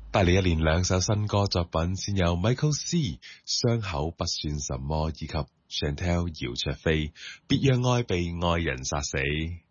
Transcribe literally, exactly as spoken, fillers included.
帶嚟一連兩首新歌作品，先有 Michael C 傷口不算什麼，以及 Chantelle 姚焯菲別讓愛被愛人殺死。